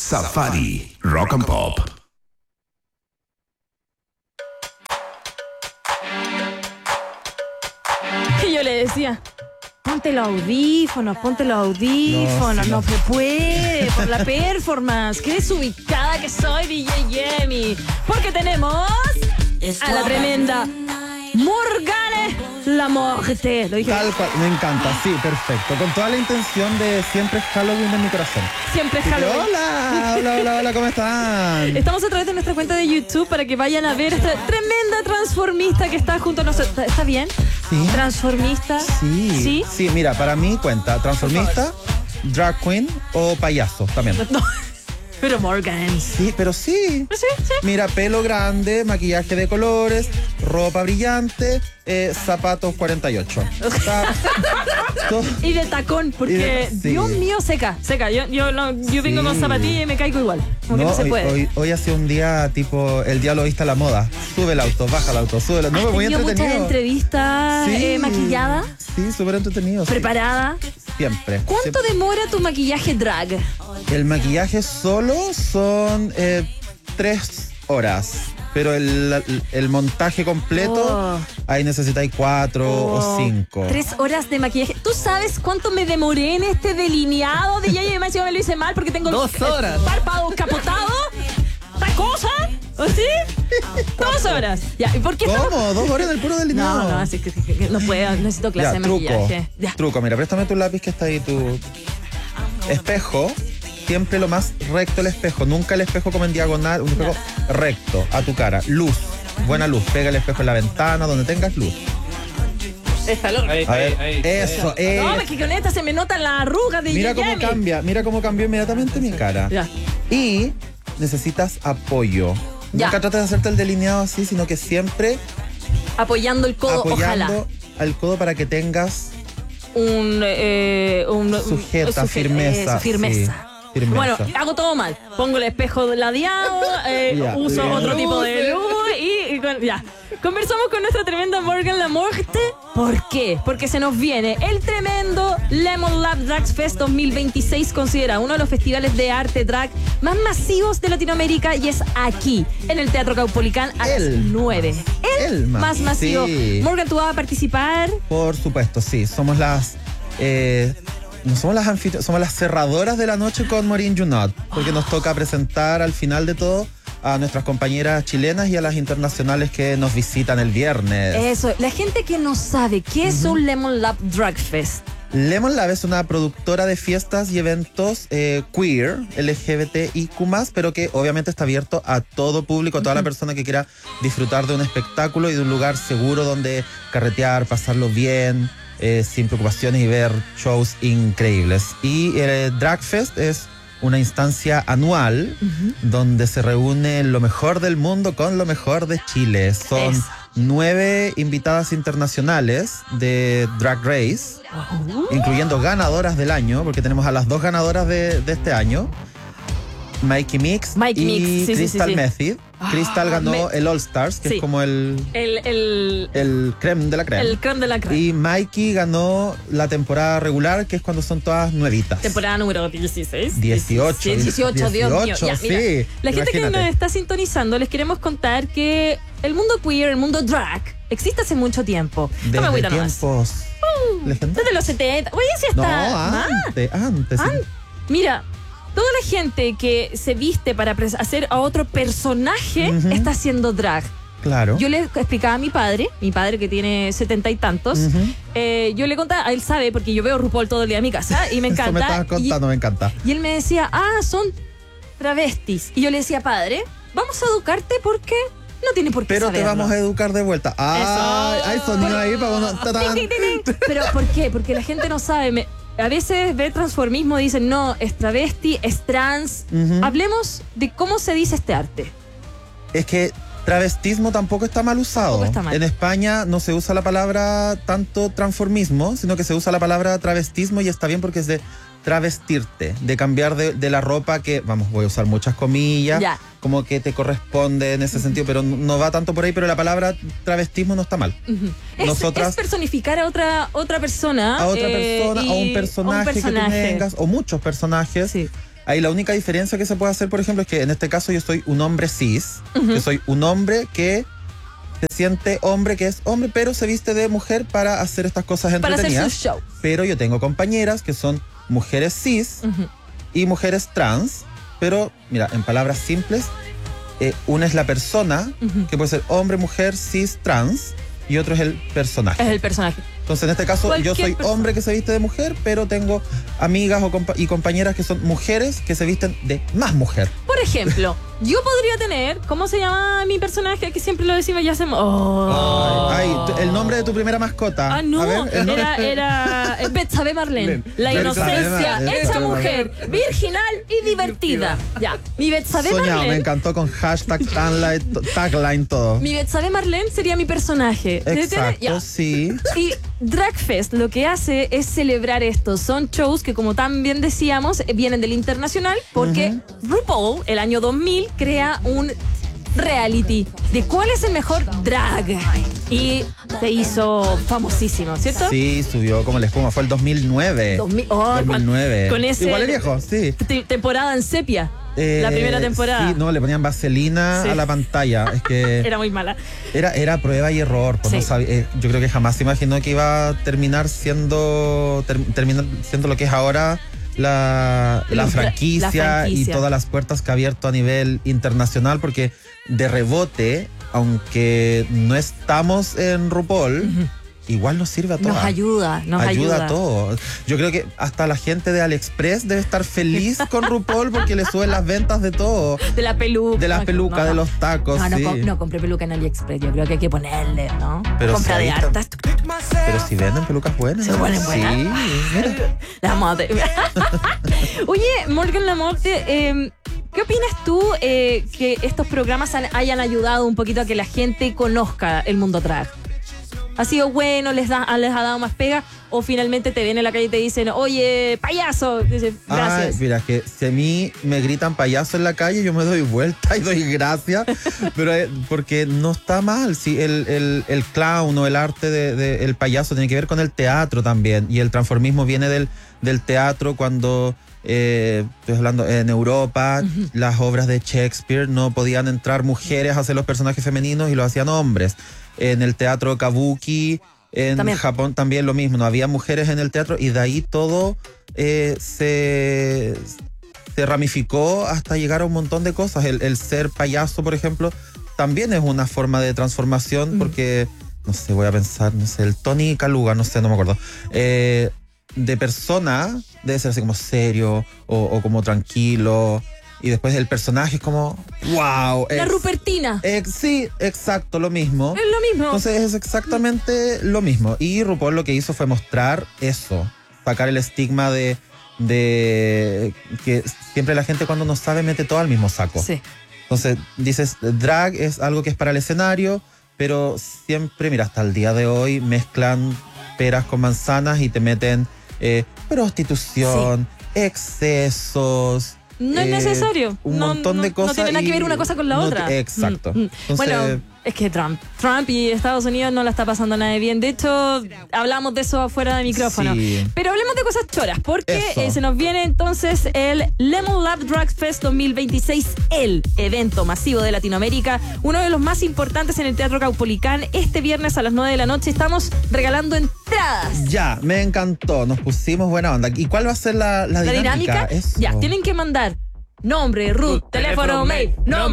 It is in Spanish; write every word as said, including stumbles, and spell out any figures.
Safari Rock and Pop. Y yo le decía, ponte los audífonos, ponte los audífonos, no, sí, no se puede, por la performance. Qué desubicada que soy, D J Yemi. Porque tenemos a la tremenda Morgane La Morte. Lo dije. Tal cual, me encanta, sí, perfecto. Con toda la intención de siempre es Halloween en mi corazón. Siempre es Halloween. Hola, hola, hola, hola, ¿cómo están? Estamos a través de nuestra cuenta de YouTube para que vayan a ver esta tremenda transformista que está junto a nosotros. ¿Está bien? Sí. Transformista. Sí. Sí. Sí, mira, para mí cuenta transformista, drag queen o payaso también. No. Pero Morgan. Sí, pero sí. Sí, sí. Mira, pelo grande, maquillaje de colores, ropa brillante, eh, zapatos cuarenta y ocho. Está, todo... Y de tacón, porque de... sí. Dios mío, seca, seca. Yo, yo, no, yo vengo sí. con zapatilla y me caigo igual. Como no, que no se hoy, puede. Hoy, hoy ha sido un día tipo, el diablo viste a la moda. Sube el auto, baja el auto, sube el auto. No, muy entretenido. Muchas entrevistas sí. eh, maquillada. Sí, súper entretenido. Preparada. Sí. Siempre. ¿Cuánto siempre. demora tu maquillaje drag? El maquillaje solo son eh, tres horas. Pero el, el, el montaje completo, oh. ahí necesitáis cuatro oh. o cinco. Tres horas de maquillaje. ¿Tú sabes cuánto me demoré en este delineado de ya y además yo me lo hice mal porque tengo dos el, horas. el párpado capotado? ¿Esta cosa? ¿O sí? Dos horas. Ya, ¿y por qué ¿Cómo? Estamos... ¿Dos horas en el puro delineado? No, no, así que, que, que no puedo. Necesito clase ya, de truco, maquillaje. Ya. Truco, mira, préstame tu lápiz que está ahí, tu espejo. Siempre lo más recto el espejo, nunca el espejo como en diagonal, un espejo no. recto a tu cara. Luz, buena luz, pega el espejo en la ventana, donde tengas luz. Está loco. A ver, ahí, eso, ahí. No, es que con esta se me notan las arrugas de Mira cómo Yemi. cambia, mira cómo cambió inmediatamente mi cara. Ya. Y necesitas apoyo. Ya. Nunca trates de hacerte el delineado así, sino que siempre apoyando el codo, apoyando ojalá. al codo para que tengas un, eh, un sujeta, un, firmeza. Eh, firmeza. Sí. Firmeza. Bueno, hago todo mal. Pongo el espejo ladeado, eh, yeah, uso yeah. otro tipo de luz y, y con, ya. Conversamos con nuestra tremenda Morgane La Morte. ¿Por qué? Porque se nos viene el tremendo Lemon Lab Drag Fest dos mil veintiséis, considerado uno de los festivales de arte drag más masivos de Latinoamérica y es aquí, en el Teatro Caupolicán a el, las nueve. El, el más, más masivo. Sí. Morgan, ¿tú vas a participar? Por supuesto, sí. Somos las... Eh, No somos las anfitri- somos las cerradoras de la noche con Maureen Junot, porque nos toca presentar al final de todo a nuestras compañeras chilenas y a las internacionales que nos visitan el viernes. Eso, la gente que no sabe, ¿qué es uh-huh. un Lemon Lab Drag Fest? Lemon Lab es una productora de fiestas y eventos eh, queer, L G B T I Q más, pero que obviamente está abierto a todo público, a toda uh-huh. la persona que quiera disfrutar de un espectáculo y de un lugar seguro donde carretear, pasarlo bien, Eh, sin preocupaciones y ver shows increíbles. Y el eh, Drag Fest es una instancia anual uh-huh. donde se reúne lo mejor del mundo con lo mejor de Chile. Son es. nueve invitadas internacionales de Drag Race, uh-huh. incluyendo ganadoras del año, porque tenemos a las dos ganadoras de, de este año, Mikey Mix Mike y Mix. Sí, Crystal sí, sí, sí. Method. Crystal ganó me... el All Stars, que sí. es como el el, el el creme de la creme. El creme de la creme. Y Mikey ganó la temporada regular, que es cuando son todas nuevitas. Temporada número dieciséis. dieciocho. Sí, dieciocho, Dios mío. Ya, sí, mira, la gente imagínate. que nos está sintonizando, les queremos contar que el mundo queer, el mundo drag, existe hace mucho tiempo. Desde no me voy a tiempos uh, desde los setenta. Oye, sí está. No, antes, ah, antes. An- sí. Mira, toda la gente que se viste para hacer a otro personaje uh-huh. está haciendo drag. Claro. Yo le explicaba a mi padre, mi padre que tiene setenta y tantos, uh-huh. eh, yo le contaba, él sabe porque yo veo RuPaul todo el día en mi casa y me encanta. Eso me estabas contando, y, me encanta. Y él me decía, ah, son travestis. Y yo le decía, padre, vamos a educarte porque no tiene por qué Pero saberlo. te vamos a educar de vuelta. Ah, hay sonido ahí para uno. Pero ¿por qué? Porque la gente no sabe. Me, a veces ve transformismo y dicen, no, es travesti, es trans. Uh-huh. Hablemos de cómo se dice este arte. Es que travestismo tampoco está mal usado. Tampoco está mal. En España no se usa la palabra tanto transformismo, sino que se usa la palabra travestismo y está bien porque es de travestirte, de cambiar de, de la ropa que, vamos, voy a usar muchas comillas, ya. como que te corresponde en ese uh-huh. sentido, pero no va tanto por ahí, pero la palabra travestismo no está mal. Uh-huh. Es, Nosotras, es personificar a otra, otra persona. A otra eh, persona, a un personaje, un personaje que tú tengas, o muchos personajes. Sí. Ahí la única diferencia que se puede hacer, por ejemplo, es que en este caso yo soy un hombre cis. Ujú. Yo soy un hombre que se siente hombre, que es hombre, pero se viste de mujer para hacer estas cosas Para hacer entretenidas. su show. Pero yo tengo compañeras que son mujeres cis Ujú. y mujeres trans. Pero, mira, en palabras simples, eh, una es la persona, Ujú. que puede ser hombre, mujer, cis, trans, y otro es el personaje. Es el personaje. Entonces, en este caso, yo Cualquier soy persona. hombre que se viste de mujer, pero tengo amigas o compa- y compañeras que son mujeres que se visten de más mujer. Por ejemplo, yo podría tener, ¿cómo se llama mi personaje? Que siempre lo decimos, ya hacemos. Oh. Ay, tu- el nombre de tu primera mascota. Ah, no, A ver, el nombre- era, era eh, Betsabe Marlene, la Betsabe inocencia, Marlene. hecha mujer, virginal y divertida. Ya, mi Betsabe Soñado, me Marlene, encantó con hashtag, tagline, to- tagline, todo. mi Betsabe Marlene sería mi personaje. Exacto, Ya. sí. Y Dragfest lo que hace es celebrar esto. Son shows que, como tan bien decíamos, eh, vienen del internacional porque RuPaul, el año dos mil, crea un reality de cuál es el mejor drag. Y se hizo famosísimo, ¿cierto? Sí, subió como la espuma. Fue el dos mil nueve. dos mil, oh, dos mil nueve. Con ese, Igual es viejo, sí. te- temporada en sepia. Eh, la primera temporada. Sí, no, le ponían vaselina Sí. a la pantalla. Es que Era muy mala. era, era prueba y error. Pues Sí. no sabía- eh, yo creo que jamás se imaginó que iba a terminar siendo, ter- terminar siendo lo que es ahora la, la, La franquicia, franquicia. y todas las puertas que ha abierto a nivel internacional, porque de rebote, aunque no estamos en RuPaul, igual nos sirve a todas. Nos ayuda, nos ayuda, ayuda. a todo. Yo creo que hasta la gente de AliExpress debe estar feliz con RuPaul porque le suben las ventas de todo. De la peluca. De las pelucas, No, no. de los tacos, No, no, sí. com- no compré peluca en AliExpress. Yo creo que hay que ponerle, ¿no? Pero Compra si de ahí está- hartas. Pero si venden pelucas buenas. Se ponen buenas. Sí, mira. La moda. Oye, Morgan Lamotte, eh, ¿qué opinas tú eh, que estos programas han- hayan ayudado un poquito a que la gente conozca el mundo drag? ¿Ha sido bueno? ¿Les, da, les ha dado más pega? ¿O finalmente te ven en la calle y te dicen, oye, payaso? Dices, gracias. Ay, mira, que si a mí me gritan payaso en la calle, yo me doy vuelta y doy gracias, pero eh, porque no está mal. Si el, el, el clown o el arte del de, el payaso tiene que ver con el teatro también, y el transformismo viene del, del teatro cuando... Eh, estoy hablando en Europa, uh-huh. Las obras de Shakespeare no podían entrar mujeres a hacer los personajes femeninos y lo hacían hombres. En el teatro kabuki, en también. Japón también lo mismo, no había mujeres en el teatro y de ahí todo eh, se, se ramificó hasta llegar a un montón de cosas. El, el ser payaso, por ejemplo, también es una forma de transformación, uh-huh. porque, no sé, voy a pensar, no sé, el Tony Caluga, no sé, no me acuerdo. Eh, de persona debe ser así como serio o, o como tranquilo, y después el personaje es como wow, la ex, Rupertina ex, sí, exacto, lo mismo, es lo mismo. Entonces es exactamente lo mismo, y RuPaul lo que hizo fue mostrar eso, sacar el estigma de, de que siempre la gente cuando no sabe mete todo al mismo saco. Sí. Entonces dices, drag es algo que es para el escenario, pero siempre, mira, hasta el día de hoy mezclan peras con manzanas y te meten Eh, prostitución, sí. excesos. No es eh, necesario. Un no, montón no, de cosas. No tiene nada que ver una cosa con la no otra. Te, exacto. Mm, mm. Entonces, bueno, es que Trump. Trump y Estados Unidos no la está pasando nada de bien. De hecho, hablamos de eso afuera de micrófono. Sí. Pero hablemos de cosas choras, porque Eso. eh, se nos viene entonces el Lemon Lab Drag Fest dos mil veintiséis, el evento masivo de Latinoamérica, uno de los más importantes en el Teatro Caupolicán. Este viernes a las nueve de la noche estamos regalando entradas. Ya, me encantó. Nos pusimos buena onda. ¿Y cuál va a ser la, la, La dinámica? dinámica, Eso. ya, tienen que mandar nombre, root, teléfono, mail, nombre.